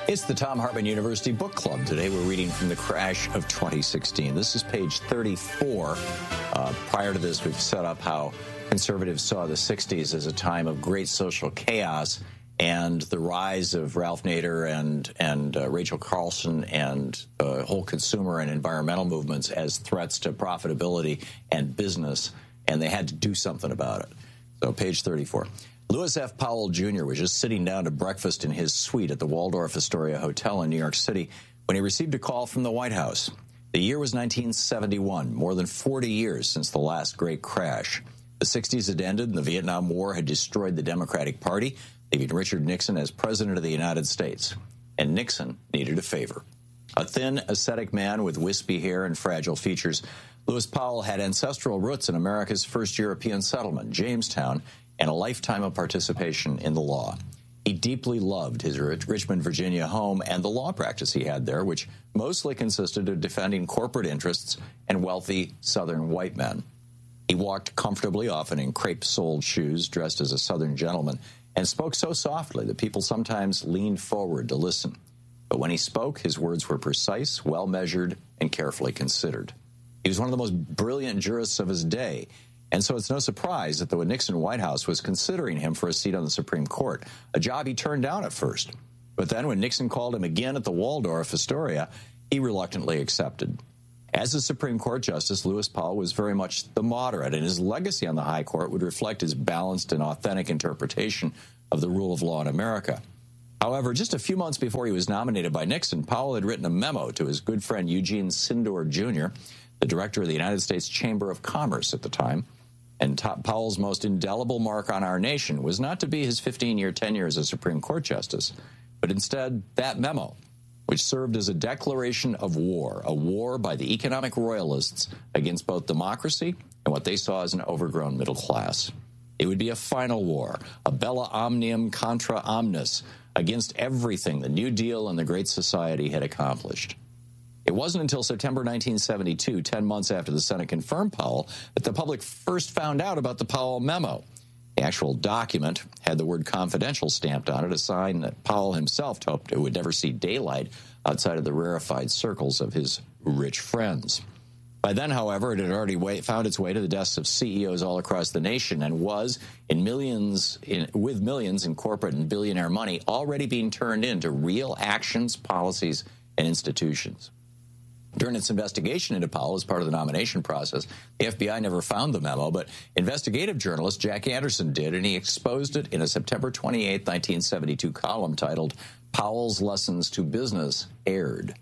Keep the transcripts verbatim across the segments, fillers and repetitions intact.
It's the Thom Hartmann University Book Club. Today we're reading from the crash of twenty sixteen. This is page thirty-four. Uh, prior to this, we've set up how conservatives saw the sixties as a time of great social chaos and the rise of Ralph Nader and, and uh, Rachel Carlson and uh, whole consumer and environmental movements as threats to profitability and business, and they had to do something about it. So page thirty-four. Lewis F. Powell Junior was just sitting down to breakfast in his suite at the Waldorf Astoria Hotel in New York City when he received a call from the White House. The year was nineteen seventy-one, more than forty years since the last great crash. The sixties had ended and the Vietnam War had destroyed the Democratic Party, leaving Richard Nixon as President of the United States. And Nixon needed a favor. A thin, ascetic man with wispy hair and fragile features, Lewis Powell had ancestral roots in America's first European settlement, Jamestown, and a lifetime of participation in the law. He deeply loved his Richmond, Virginia home and the law practice he had there, which mostly consisted of defending corporate interests and wealthy Southern white men. He walked comfortably, often in crepe-soled shoes, dressed as a Southern gentleman, and spoke so softly that people sometimes leaned forward to listen. But when he spoke, his words were precise, well-measured, and carefully considered. He was one of the most brilliant jurists of his day, and so it's no surprise that the Nixon White House was considering him for a seat on the Supreme Court, a job he turned down at first. But then when Nixon called him again at the Waldorf Astoria, he reluctantly accepted. As a Supreme Court justice, Lewis Powell was very much the moderate, and his legacy on the high court would reflect his balanced and authentic interpretation of the rule of law in America. However, just a few months before he was nominated by Nixon, Powell had written a memo to his good friend Eugene Sindor, Junior, the director of the United States Chamber of Commerce at the time. And Powell's most indelible mark on our nation was not to be his fifteen-year tenure as a Supreme Court justice, but instead that memo, which served as a declaration of war, a war by the economic royalists against both democracy and what they saw as an overgrown middle class. It would be a final war, a bella omnium contra omnis, against everything the New Deal and the Great Society had accomplished. It wasn't until September nineteen seventy-two, ten months after the Senate confirmed Powell, that the public first found out about the Powell memo. The actual document had the word confidential stamped on it, a sign that Powell himself hoped it would never see daylight outside of the rarefied circles of his rich friends. By then, however, it had already way, found its way to the desks of C E Os all across the nation and was, in millions, in, with millions in corporate and billionaire money, already being turned into real actions, policies, and institutions. During its investigation into Powell as part of the nomination process, the F B I never found the memo, but investigative journalist Jack Anderson did, and he exposed it in a September twenty-eighth, nineteen seventy-two column titled, "Powell's Lessons to Business Aired."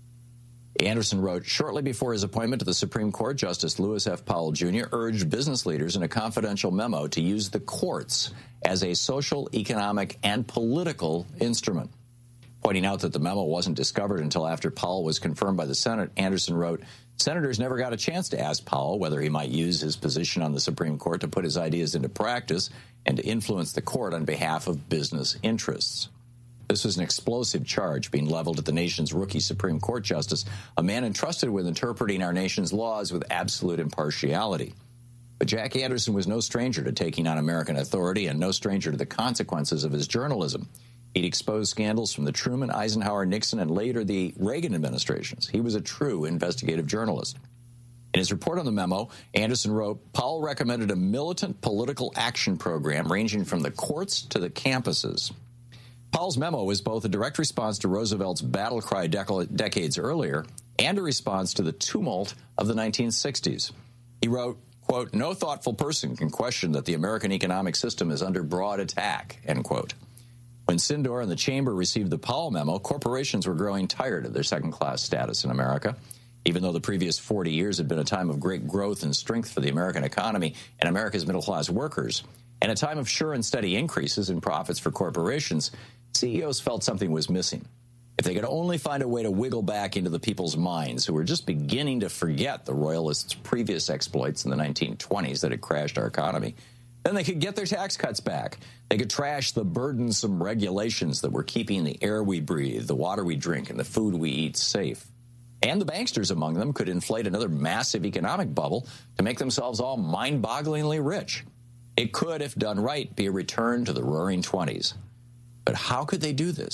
Anderson wrote, shortly before his appointment to the Supreme Court, Justice Lewis F. Powell Junior urged business leaders in a confidential memo to use the courts as a social, economic, and political instrument. Pointing out that the memo wasn't discovered until after Powell was confirmed by the Senate, Anderson wrote, senators never got a chance to ask Powell whether he might use his position on the Supreme Court to put his ideas into practice and to influence the court on behalf of business interests. This was an explosive charge being leveled at the nation's rookie Supreme Court justice, a man entrusted with interpreting our nation's laws with absolute impartiality. But Jack Anderson was no stranger to taking on American authority and no stranger to the consequences of his journalism. He'd exposed scandals from the Truman, Eisenhower, Nixon, and later the Reagan administrations. He was a true investigative journalist. In his report on the memo, Anderson wrote, Powell recommended a militant political action program ranging from the courts to the campuses. Powell's memo was both a direct response to Roosevelt's battle cry dec- decades earlier and a response to the tumult of the nineteen sixties. He wrote, quote, no thoughtful person can question that the American economic system is under broad attack, end quote. When Sindor and the Chamber received the Powell memo, corporations were growing tired of their second-class status in America. Even though the previous forty years had been a time of great growth and strength for the American economy and America's middle-class workers, and a time of sure and steady increases in profits for corporations, C E Os felt something was missing. If they could only find a way to wiggle back into the people's minds who were just beginning to forget the Royalists' previous exploits in the nineteen twenties that had crashed our economy, then they could get their tax cuts back. They could trash the burdensome regulations that were keeping the air we breathe, the water we drink, and the food we eat safe. And the banksters among them could inflate another massive economic bubble to make themselves all mind-bogglingly rich. It could, if done right, be a return to the roaring twenties. But how could they do this?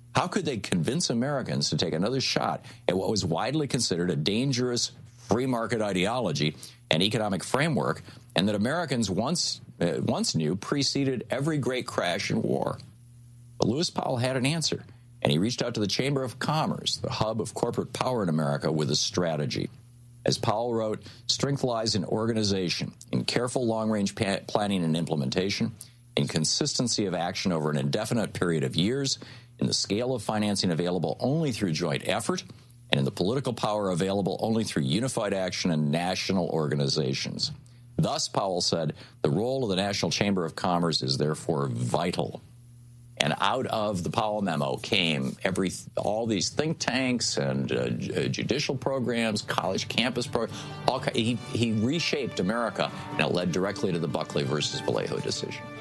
How could they convince Americans to take another shot at what was widely considered a dangerous free market ideology and economic framework, and that Americans once uh, once knew preceded every great crash and war? But Lewis Powell had an answer, and he reached out to the Chamber of Commerce, the hub of corporate power in America, with a strategy. As Powell wrote, strength lies in organization, in careful long-range planning and implementation, in consistency of action over an indefinite period of years, in the scale of financing available only through joint effort, and in the political power available only through unified action and national organizations. Thus, Powell said, the role of the National Chamber of Commerce is therefore vital. And out of the Powell memo came every all these think tanks and uh, judicial programs, college campus programs. All, he, he reshaped America, and it led directly to the Buckley versus Vallejo decision.